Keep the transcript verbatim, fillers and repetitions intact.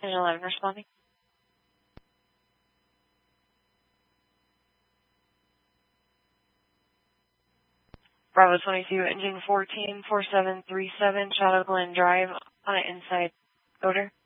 Engine eleven responding. Bravo twenty-two, engine fourteen, four seven three seven, Shadow Glen Drive on an inside odor.